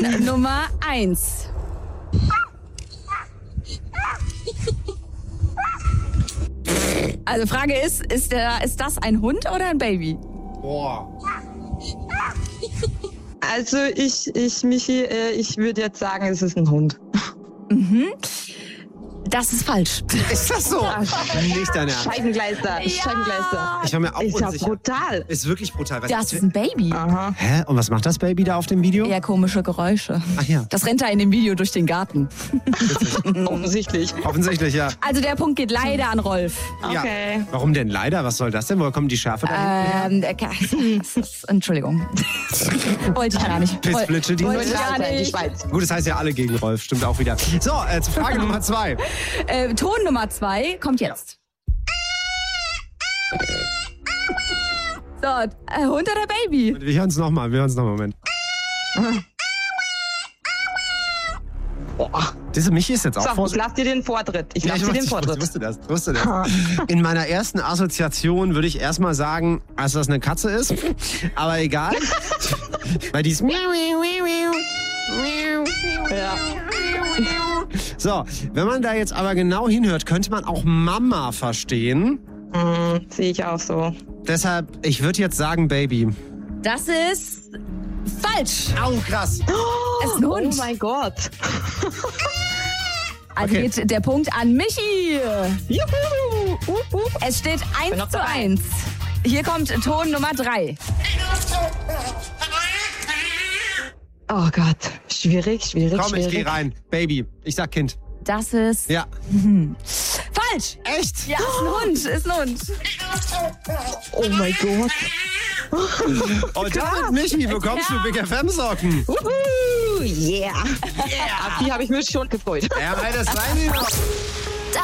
Nummer 1. Also Frage ist das ein Hund oder ein Baby? Boah. Also Michi, ich würde jetzt sagen, es ist ein Hund. Das ist falsch. Ist das so? Nicht dein Ernst. Scheibengleister. Ich war mir auch Ist ja unsicher. brutal. Ist wirklich brutal. Das ist ein Baby. Aha. Hä? Und was macht das Baby da auf dem Video? Eher komische Geräusche. Ach ja. Das rennt da in dem Video durch den Garten. Offensichtlich. Offensichtlich, ja. Also der Punkt geht leider an Rolf. Ja. Okay. Warum denn leider? Was soll das denn? Woher kommt die Schärfe da? Entschuldigung. Wollte ich gar nicht. Pissflitsche, die Wollte ich Neutral gar sein, die nicht. Schweiz. Gut, das heißt ja alle gegen Rolf. Stimmt auch wieder. So, zur Frage Nummer 2. Ton Nummer 2 kommt jetzt. So, Hund oder Baby? Wir hören es nochmal. Moment. Diese Michi ist jetzt auch So, ich lass dir den Vortritt. Ich wusste das. In meiner ersten Assoziation würde ich erstmal sagen, dass das eine Katze ist. Aber egal. Weil die ist... Ja. So, wenn man da jetzt aber genau hinhört, könnte man auch Mama verstehen. Sehe ich auch so. Deshalb, ich würde jetzt sagen Baby. Das ist falsch. Au, krass. Es ist ein Hund. Oh mein Gott. Also Okay. geht der Punkt an Michi. Juhu. Es steht Bin noch 1:1. Hier kommt Ton Nummer 3. Oh Gott. Schwierig. Komm, ich gehe rein. Baby. Ich sag Kind. Das ist Ja. falsch. Echt? Ja, ist ein Hund. Oh mein Gott. Und damit, Michi, bekommst du Big FM-Socken. Yeah. Auf die habe ich mich schon gefreut. Ja, weil das rein.